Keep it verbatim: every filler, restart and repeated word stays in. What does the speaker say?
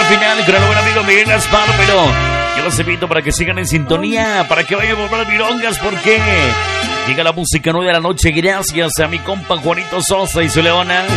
final con el buen amigo Miguel Gaspar, pero yo los invito para que sigan en sintonía, para que vayan por más milongas, porque llega la música nueve de la noche gracias a mi compa Juanito Sosa y su leona.